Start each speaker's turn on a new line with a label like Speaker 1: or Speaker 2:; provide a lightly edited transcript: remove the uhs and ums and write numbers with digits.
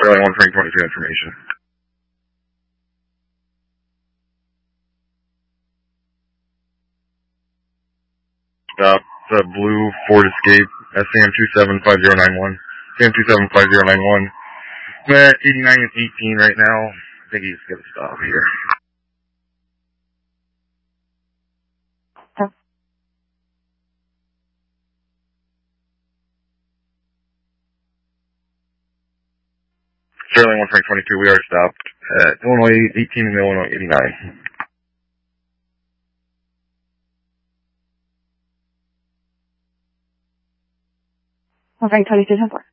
Speaker 1: Sterling 1 Frank 22 information. Stop the blue Ford Escape, SAM 275091. SAM 275091. I'm at 89 and 18 right now. I think he's going to stop here. Sterling 1 Frank 22, we are stopped at Illinois 18 and Illinois 89.
Speaker 2: Frank 22, 10-4.